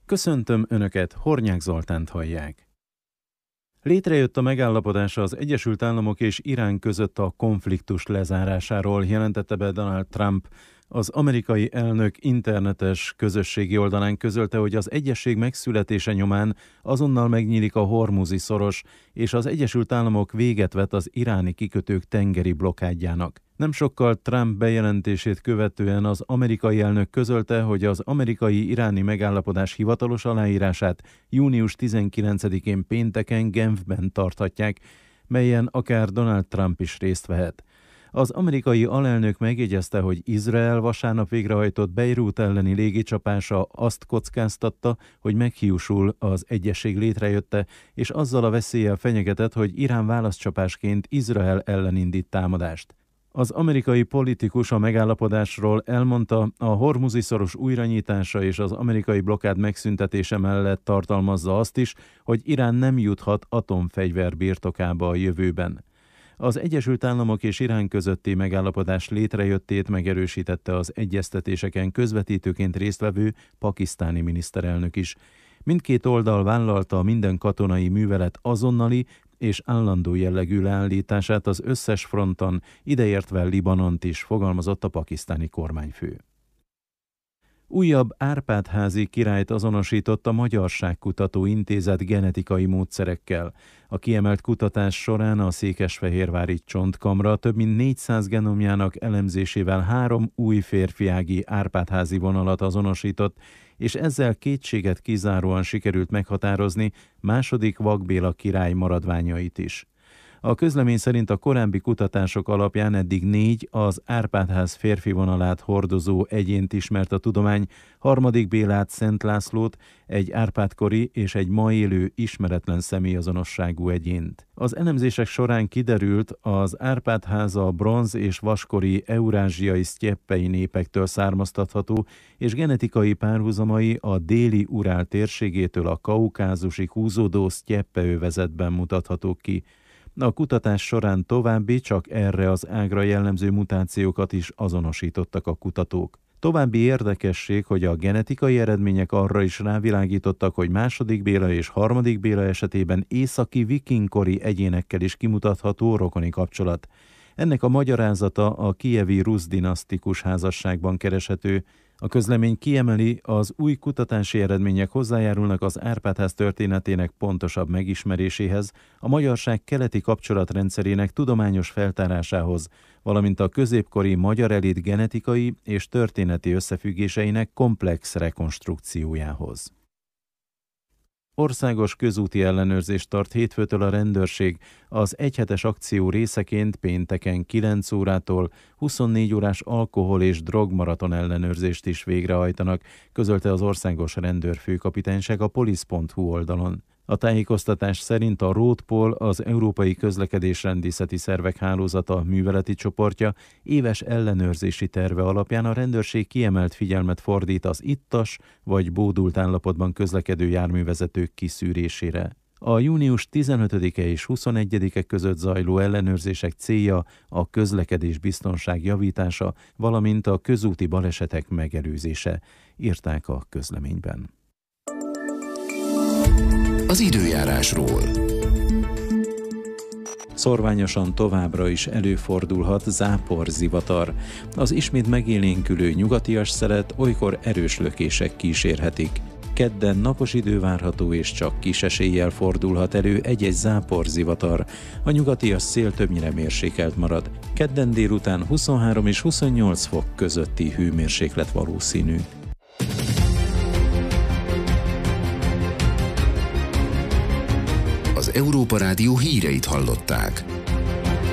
Köszöntöm Önöket, Hornyák Zoltánt hallják. Létrejött a megállapodás az Egyesült Államok és Irán között a konfliktus lezárásáról, jelentette be Donald Trump. Az amerikai elnök internetes közösségi oldalán közölte, hogy az egyezség megszületése nyomán azonnal megnyílik a Hormuzi szoros, és az Egyesült Államok véget vet az iráni kikötők tengeri blokkádjának. Nem sokkal Trump bejelentését követően az amerikai elnök közölte, hogy az amerikai-iráni megállapodás hivatalos aláírását június 19-én pénteken Genfben tarthatják, melyen akár Donald Trump is részt vehet. Az amerikai alelnök megjegyezte, hogy Izrael vasárnap végrehajtott Beirut elleni légicsapása azt kockáztatta, hogy meghiúsul az egyezség létrejötte, és azzal a veszéllyel fenyegetett, hogy Irán válaszcsapásként Izrael ellen indít támadást. Az amerikai politikus a megállapodásról elmondta, a Hormuzi szoros újranyitása és az amerikai blokkád megszüntetése mellett tartalmazza azt is, hogy Irán nem juthat atomfegyver birtokába a jövőben. Az Egyesült Államok és Irán közötti megállapodás létrejöttét megerősítette az egyeztetéseken közvetítőként résztvevő pakisztáni miniszterelnök is. Mindkét oldal vállalta minden katonai művelet azonnali és állandó jellegű leállítását az összes fronton, ideértve Libanont is, fogalmazott a pakisztáni kormányfő. Újabb Árpád-házi királyt azonosított a Magyarságkutató Intézet genetikai módszerekkel. A kiemelt kutatás során a székesfehérvári csontkamra több mint 400 genomjának elemzésével 3 új férfiági Árpád-házi vonalat azonosított, és ezzel kétséget kizáróan sikerült meghatározni második Vak Béla király maradványait is. A közlemény szerint a korábbi kutatások alapján eddig 4 az Árpád-ház férfi vonalát hordozó egyént ismert a tudomány, harmadik Bélát, Szent Lászlót, egy Árpád-kori és egy ma élő ismeretlen személyazonosságú egyént. Az elemzések során kiderült, az Árpád-ház a bronz- és vaskori eurázsiai sztyeppei népektől származtatható, és genetikai párhuzamai a déli Urál térségétől a kaukázusig húzódó sztyeppeövezetben mutathatók ki. A kutatás során további, csak erre az ágra jellemző mutációkat is azonosítottak a kutatók. További érdekesség, hogy a genetikai eredmények arra is rávilágítottak, hogy második Béla és harmadik Béla esetében északi vikingkori egyénekkel is kimutatható rokoni kapcsolat. Ennek a magyarázata a kijevi Rusz dinasztikus házasságban kereshető. A közlemény kiemeli, az új kutatási eredmények hozzájárulnak az Árpád-ház történetének pontosabb megismeréséhez, a magyarság keleti kapcsolatrendszerének tudományos feltárásához, valamint a középkori magyar elit genetikai és történeti összefüggéseinek komplex rekonstrukciójához. Országos közúti ellenőrzést tart hétfőtől a rendőrség. Az egyhetes akció részeként pénteken 9 órától 24 órás alkohol- és drogmaraton ellenőrzést is végrehajtanak, közölte az országos rendőrfőkapitányság a polisz.hu oldalon. A tájékoztatás szerint a Roadpol, az Európai Közlekedésrendészeti Szervek Hálózata műveleti csoportja éves ellenőrzési terve alapján a rendőrség kiemelt figyelmet fordít az ittas vagy bódult állapotban közlekedő járművezetők kiszűrésére. A június 15-e és 21-e között zajló ellenőrzések célja a közlekedés biztonság javítása, valamint a közúti balesetek megelőzése, írták a közleményben. Az időjárásról. Szorványosan továbbra is előfordulhat záporzivatar. Az ismét megélénkülő nyugatias szelet olykor erős lökések kísérhetik. Kedden napos idő várható, és csak kis eséllyel fordulhat elő egy-egy záporzivatar. A nyugatias szél többnyire mérsékelt marad. Kedden délután 23 és 28 fok közötti hőmérséklet valószínű. Az Európa Rádió híreit hallották.